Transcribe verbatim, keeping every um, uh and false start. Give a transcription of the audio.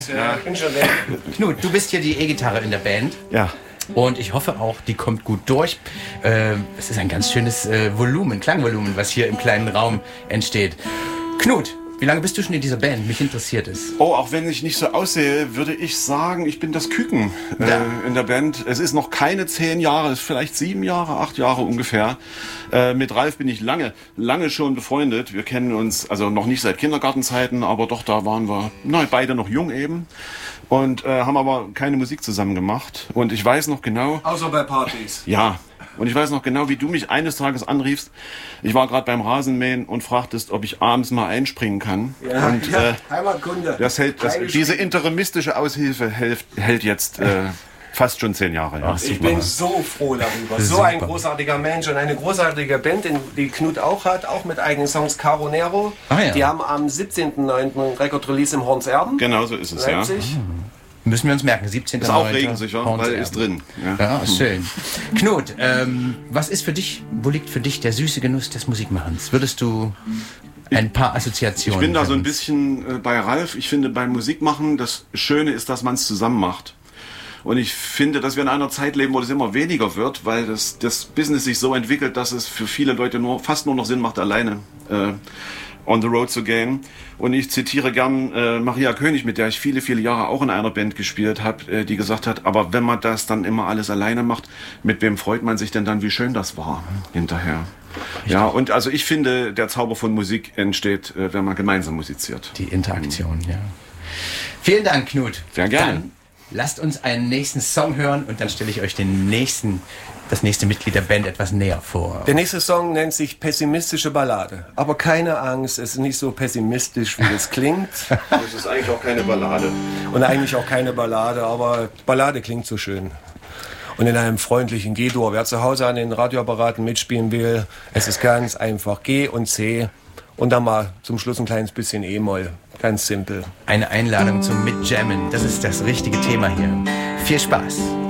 Ja. Ich bin schon weg. Knut, du bist hier die E-Gitarre in der Band. Ja. Und ich hoffe auch, die kommt gut durch. Äh, es ist ein ganz schönes äh, Volumen, Klangvolumen, was hier im kleinen Raum entsteht. Knut, wie lange bist du schon in dieser Band? Mich interessiert es. Oh, auch wenn ich nicht so aussehe, würde ich sagen, ich bin das Küken äh, ja. in der Band. Es ist noch keine zehn Jahre, es ist vielleicht sieben Jahre, acht Jahre ungefähr. Äh, mit Ralf bin ich lange, lange schon befreundet. Wir kennen uns also noch nicht seit Kindergartenzeiten, aber doch, da waren wir na, beide noch jung eben. Und äh, haben aber keine Musik zusammen gemacht. Und ich weiß noch genau... Außer bei Partys. Ja. Und ich weiß noch genau, wie du mich eines Tages anriefst. Ich war gerade beim Rasenmähen und fragtest, ob ich abends mal einspringen kann. Ja, und ja, äh, Heimatkunde. Das hält, das, diese interimistische Aushilfe hält, hält jetzt äh, fast schon zehn Jahre. Ja. Ach, ich bin so froh darüber. So super. Ein großartiger Mensch und eine großartige Band, die Knut auch hat, auch mit eigenen Songs. Caro Nero. Ah, ja. Die haben am siebzehnten neunten Record-Release im Hornserden. Genau so ist es, Leipzig. ja. Müssen wir uns merken, siebzehnten Ist auch regensicher, weil ist drin. Ja, ja schön. Knut, ähm, was ist für dich, wo liegt für dich der süße Genuss des Musikmachens? Würdest du ein paar Assoziationen... Ich bin da so ein können? bisschen äh, bei Ralf. Ich finde, beim Musikmachen, das Schöne ist, dass man es zusammen macht. Und ich finde, dass wir in einer Zeit leben, wo das immer weniger wird, weil das, das Business sich so entwickelt, dass es für viele Leute nur fast nur noch Sinn macht, alleine äh, on the road zu gehen. Und ich zitiere gern äh, Maria König, mit der ich viele, viele Jahre auch in einer Band gespielt habe, äh, die gesagt hat, aber wenn man das dann immer alles alleine macht, mit wem freut man sich denn dann, wie schön das war hinterher? Richtig. Ja, und also ich finde, der Zauber von Musik entsteht, äh, wenn man gemeinsam musiziert. Die Interaktion, mhm. ja. Vielen Dank, Knut. Sehr gerne. Dann lasst uns einen nächsten Song hören und dann stelle ich euch den nächsten, das nächste Mitglied der Band etwas näher vor. Der nächste Song nennt sich Pessimistische Ballade. Aber keine Angst, es ist nicht so pessimistisch, wie es klingt. Es ist eigentlich auch keine Ballade. Und eigentlich auch keine Ballade, aber Ballade klingt so schön. Und in einem freundlichen G-Dur. Wer zu Hause an den Radioapparaten mitspielen will, es ist ganz einfach G und C. Und dann mal zum Schluss ein kleines bisschen E-Moll. Ganz simpel. Eine Einladung zum Mitjammen. Das ist das richtige Thema hier. Viel Spaß.